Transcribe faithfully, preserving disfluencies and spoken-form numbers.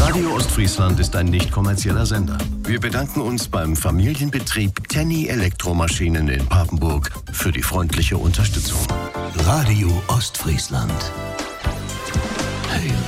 Radio Ostfriesland ist ein nicht kommerzieller Sender. Wir bedanken uns beim Familienbetrieb Tenny Elektromaschinen in Papenburg für die freundliche Unterstützung. Radio Ostfriesland. Hey.